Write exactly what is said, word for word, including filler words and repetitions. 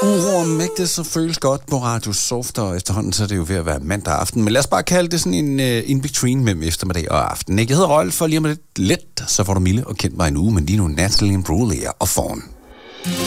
Uro mægtigt, så føles godt på Radio Soft, og efterhånden så er det jo ved at være mandag aften. Men lad os bare kalde det sådan en uh, in-between mellem eftermiddag og aften. Jeg hedder Rolf, for lige om lidt, let, så får du Mille og kendt mig en uge, men lige nu Natalie Imbruglia og Fawn.